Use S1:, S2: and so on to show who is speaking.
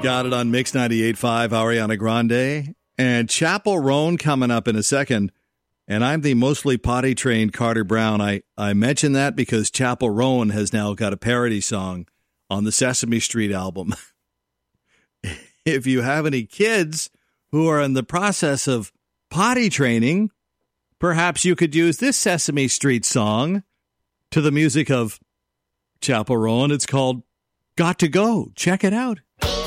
S1: Got it on Mix 98.5, Ariana Grande. And Chapel Roan coming up in a second. And I'm the mostly potty-trained Carter Brown. I mention that because Chapel Roan has now got a parody song on the Sesame Street album. If you have any kids who are in the process of potty training, perhaps you could use this Sesame Street song to the music of Chapel Roan. It's called Got to Go. Check it out.